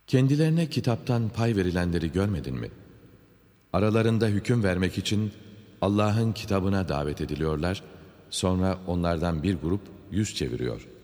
Kendilerine kitaptan pay verilenleri görmedin mi? Aralarında hüküm vermek için Allah'ın kitabına davet ediliyorlar, sonra onlardan bir grup yüz çeviriyor.